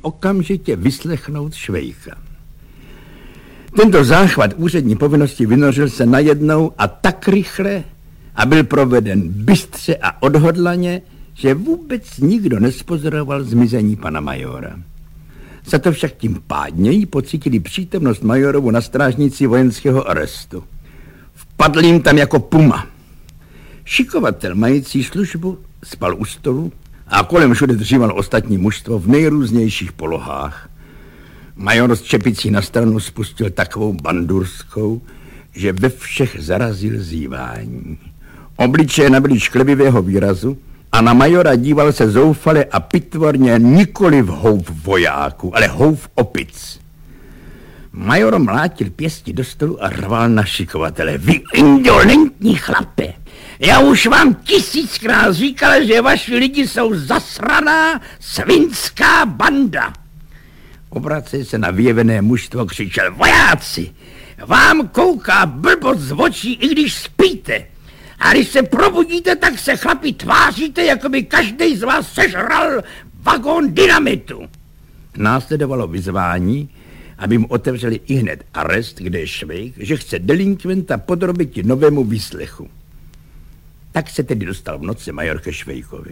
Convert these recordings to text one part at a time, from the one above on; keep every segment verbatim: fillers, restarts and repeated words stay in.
okamžitě vyslechnout Švejka. Tento záchvat úřední povinnosti vynořil se najednou a tak rychle a byl proveden bystře a odhodlaně, že vůbec nikdo nespozoroval zmizení pana majora. Za to však tím pádněji pocítili přítomnost majorovu na strážnici vojenského arestu. Vpadl jim tam jako puma. Šikovatel mající službu spal u stolu a kolem všude dříval ostatní mužstvo v nejrůznějších polohách. Major z čepicí na stranu spustil takovou bandurskou, že ve všech zarazil zívání. Obličeje nabyly šklebivého výrazu a na majora díval se zoufale a pitvorně nikoliv houf vojáků, ale houf opic. Major mlátil pěstí do stolu a rval na šikovatele. Vy indolentní chlape, já už vám tisíckrát říkal, že vaši lidi jsou zasraná svinská banda. Obracej se na vyjevené mužstvo, křičel: vojáci, vám kouká blbost z očí, i když spíte. A když se probudíte, tak se chlapi tváříte, jako by každý z vás sežral vagón dynamitu. Následovalo vyzvání, aby mu otevřeli ihned arest, kde je Švejk, že chce delinkventa podrobit novému výslechu. Tak se tedy dostal v noci major ke Švejkovi.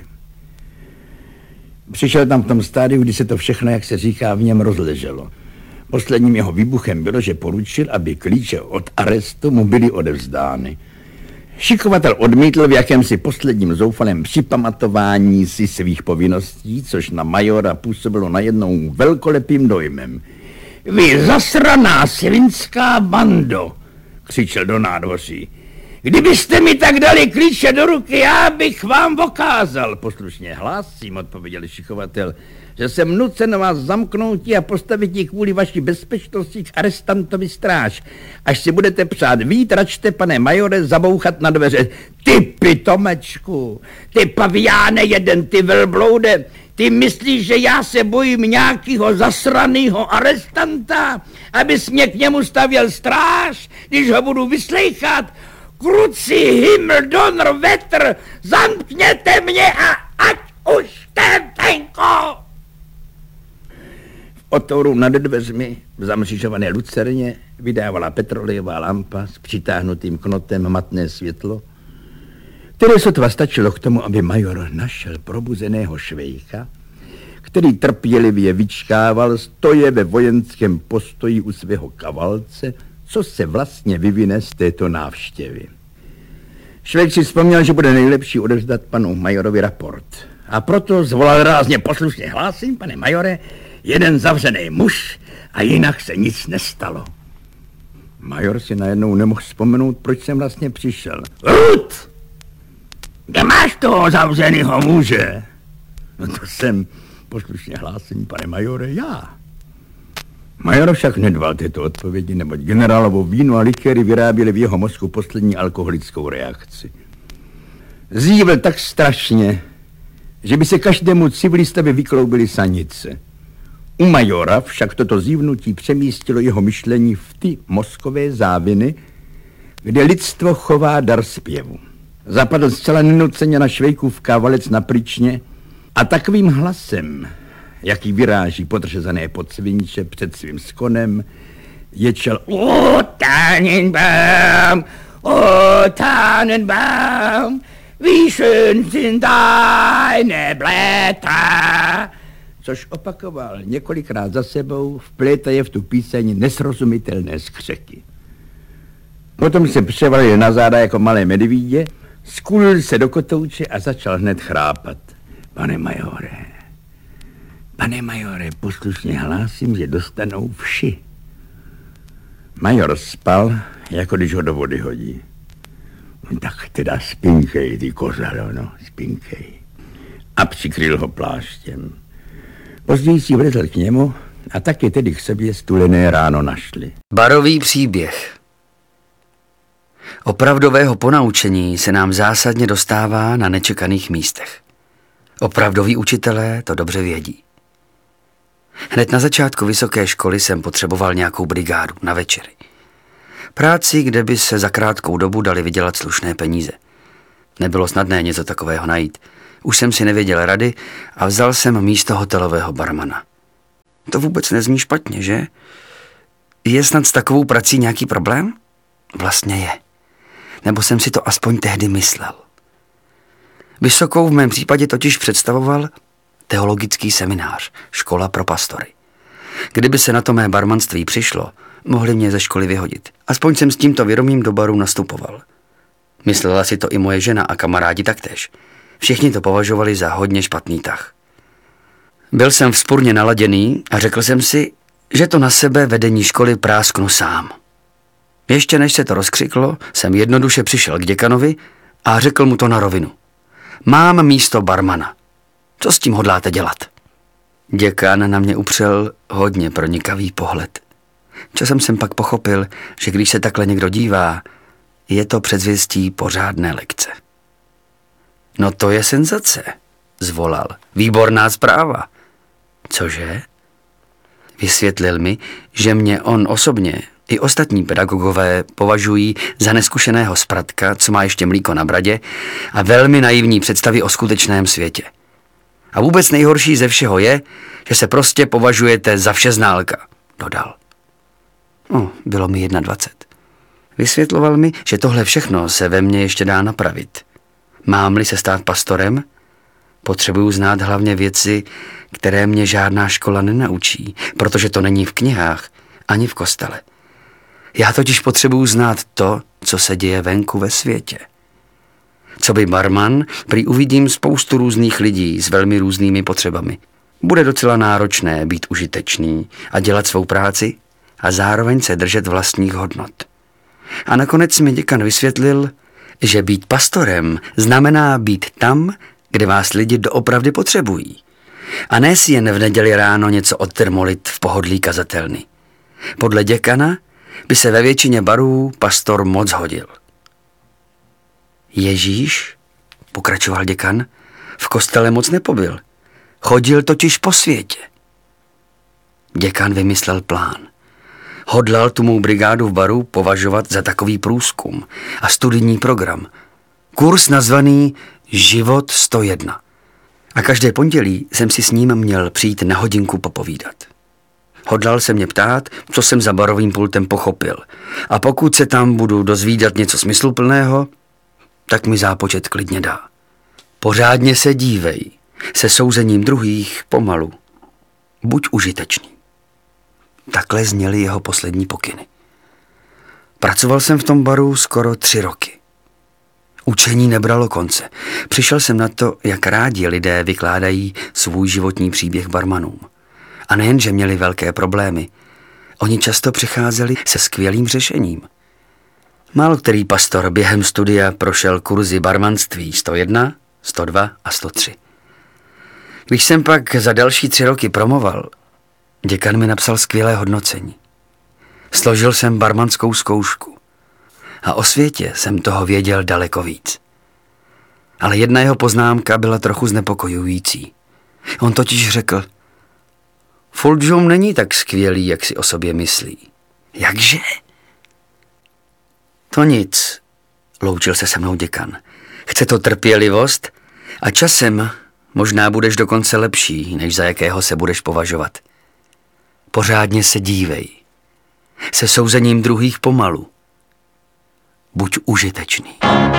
Přišel tam v tom stádiu, kdy se to všechno, jak se říká, v něm rozleželo. Posledním jeho výbuchem bylo, že poručil, aby klíče od arestu mu byly odevzdány. Šikovatel odmítl v jakémsi posledním zoufalém připamatování si svých povinností, což na majora působilo najednou velkolepým dojmem. Vy zasraná svinská bando, křičel do nádvoří. Kdybyste mi tak dali klíče do ruky, já bych vám okázal. Poslušně hlásím, odpověděl šikovatel, že jsem nucen vás zamknout a postavit kvůli vaší bezpečnosti k arestantovi stráž. Až si budete přát vít, račte, pane majore, zabouchat na dveře. Ty pitomečku, ty paviáne jeden, ty velbloude, ty myslíš, že já se bojím nějakýho zasranýho arestanta, abys mě k němu stavěl stráž, když ho budu vyslejchat? Kruci, himmel, donr, vetr, zamkněte mě a ať už jste venko! V otouru nad dveřmi v zamřížované lucerně vydávala petrolejová lampa s přitáhnutým knotem matné světlo, které sotva stačilo k tomu, aby major našel probuzeného Švejka, který trpělivě vyčkával stoje ve vojenském postoji u svého kavalce, co se vlastně vyvine z této návštěvy. Švejk si vzpomněl, že bude nejlepší odevzdat panu majorovi raport. A proto zvolal rázně: poslušně hlásím, pane majore, jeden zavřený muž a jinak se nic nestalo. Major si najednou nemohl vzpomenout, proč jsem vlastně přišel. Rud! Kde máš toho zavřenýho muže? No to jsem, poslušně hlásím, pane majore, já. Major však nedbal této odpovědi, neboť generálovo víno a likéry vyráběly v jeho mozku poslední alkoholickou reakci. Zívil tak strašně, že by se každému civilistovi vykloubily sanice. U majora však toto zívnutí přemístilo jeho myšlení v ty mozkové záviny, kde lidstvo chová dar zpěvu. Zapadl zcela nenuceně na Švejkův kávalec na pryčně a takovým hlasem, jaký vyráží podřezané podsvinče před svým skonem, ječel: O Tannenbaum, o Tannenbaum, wie schön sind deine Blätter, což opakoval několikrát za sebou, vplétaje v tu píseň nesrozumitelné skřeky. Potom se převalil na záda jako malé medvídě, skulil se do kotouče a začal hned chrápat. Pane majore, pane majore, poslušně hlásím, že dostanou vši. Major spal, jako když ho do vody hodí. Tak teda spinkej, ty kozalo, no, spinkej. A přikryl ho pláštěm. Později si vlezl k němu a taky tedy k sobě stulené ráno našli. Barový příběh. Opravdového ponaučení se nám zásadně dostává na nečekaných místech. Opravdoví učitelé to dobře vědí. Hned na začátku vysoké školy jsem potřeboval nějakou brigádu na večery. Práci, kde by se za krátkou dobu dali vydělat slušné peníze. Nebylo snadné něco takového najít. Už jsem si nevěděl rady a vzal jsem místo hotelového barmana. To vůbec nezní špatně, že? Je snad s takovou prací nějaký problém? Vlastně je. Nebo jsem si to aspoň tehdy myslel. Vysokou v mém případě totiž představoval teologický seminář, škola pro pastory. Kdyby se na to mé barmanství přišlo, mohli mě ze školy vyhodit. Aspoň jsem s tímto vědomím do baru nastupoval. Myslela si to i moje žena a kamarádi taktéž. Všichni to považovali za hodně špatný tah. Byl jsem vzpurně naladěný a řekl jsem si, že to na sebe vedení školy prásknu sám. Ještě než se to rozkřiklo, jsem jednoduše přišel k děkanovi a řekl mu to na rovinu. Mám místo barmana. Co s tím hodláte dělat? Děkan na mě upřel hodně pronikavý pohled. Časem jsem pak pochopil, že když se takhle někdo dívá, je to předzvěstí pořádné lekce. No to je senzace, zvolal. Výborná zpráva. Cože? Vysvětlil mi, že mě on osobně i ostatní pedagogové považují za neskušeného spratka, co má ještě mlíko na bradě a velmi naivní představy o skutečném světě. A vůbec nejhorší ze všeho je, že se prostě považujete za všeználka, dodal. No, bylo mi dvacet jedna. Vysvětloval mi, že tohle všechno se ve mně ještě dá napravit. Mám-li se stát pastorem, potřebuju znát hlavně věci, které mě žádná škola nenaučí, protože to není v knihách ani v kostele. Já totiž potřebuju znát to, co se děje venku ve světě. Co by barman, prý uvidím spoustu různých lidí s velmi různými potřebami. Bude docela náročné být užitečný a dělat svou práci a zároveň se držet vlastních hodnot. A nakonec mi děkan vysvětlil, že být pastorem znamená být tam, kde vás lidi doopravdy potřebují. A ne si jen v neděli ráno něco odtermolit v pohodlí kazatelny. Podle děkana by se ve většině barů pastor moc hodil. Ježíš, pokračoval děkan, v kostele moc nepobyl. Chodil totiž po světě. Děkan vymyslel plán. Hodlal tu mou brigádu v baru považovat za takový průzkum a studijní program. Kurs nazvaný Život sto jedna. A každé pondělí jsem si s ním měl přijít na hodinku popovídat. Hodlal se mě ptát, co jsem za barovým pultem pochopil. A pokud se tam budu dozvídat něco smysluplného, tak mi zápočet klidně dá. Pořádně se dívej, se souzením druhých pomalu. Buď užitečný. Takhle zněly jeho poslední pokyny. Pracoval jsem v tom baru skoro tři roky. Učení nebralo konce. Přišel jsem na to, jak rádi lidé vykládají svůj životní příběh barmanům. A nejen, že měli velké problémy, oni často přicházeli se skvělým řešením. Málo který pastor během studia prošel kurzy barmanství sto jedna, sto dva a sto tři. Když jsem pak za další tři roky promoval, děkan mi napsal skvělé hodnocení. Složil jsem barmanskou zkoušku a o světě jsem toho věděl daleko víc. Ale jedna jeho poznámka byla trochu znepokojující. On totiž řekl, Fulgjum není tak skvělý, jak si o sobě myslí. Jakže? To nic, loučil se se mnou děkan. Chce to trpělivost a časem možná budeš dokonce lepší, než za jakého se budeš považovat. Pořádně se dívej. Se souzením druhých pomalu. Buď užitečný.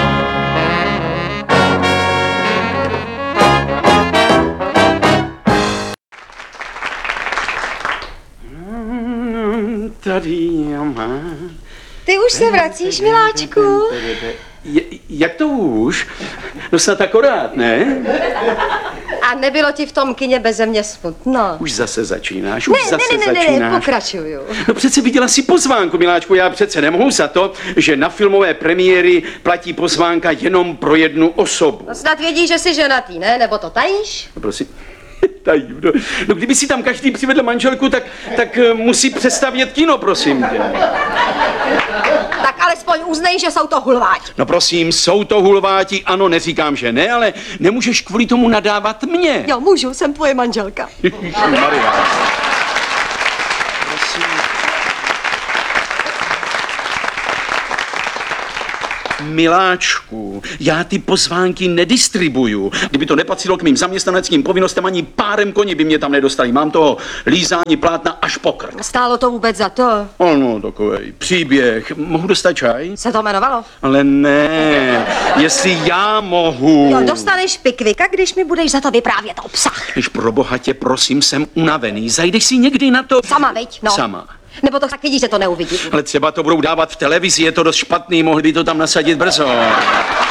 Tady mám. Ty už se vracíš, miláčku? Jak to už? No snad akorát, ne? A nebylo ti v tom kině beze mě smutno? Už zase začínáš, už ne, zase ne, ne, ne, začínáš. ne, pokračuju. No přece viděla si pozvánku, miláčku, já přece nemohu za to, že na filmové premiéry platí pozvánka jenom pro jednu osobu. No snad vědí, že jsi ženatý, ne? Nebo to tajíš? No prosím. Tajím, no. no kdyby si tam každý přivedl manželku, tak, tak musí přestavět kino, prosím tě. Tak alespoň uznej, že jsou to hulváti. No prosím, jsou to hulváti, ano, neříkám, že ne, ale nemůžeš kvůli tomu nadávat mě. Jo, můžu, jsem tvoje manželka. Maria. Prosím. Miláčku, já ty pozvánky nedistribuju. Kdyby to nepatřilo k mým zaměstnaneckým povinnostem, ani párem koní by mě tam nedostali. Mám toho lízání plátna až po krk. Stálo to vůbec za to? Ano, takovej příběh. Mohu dostat čaj? Se to jmenovalo? Ale ne, jestli já mohu. Jo, dostaneš pikvika, když mi budeš za to vyprávět obsah. Když pro boha tě, prosím, jsem unavený. Zajdeš si někdy na to? Sama, viď? No. Sama. Nebo to tak vidíš, že to neuvidí. Ale třeba to budou dávat v televizi, je to dost špatný, mohli by to tam nasadit brzo.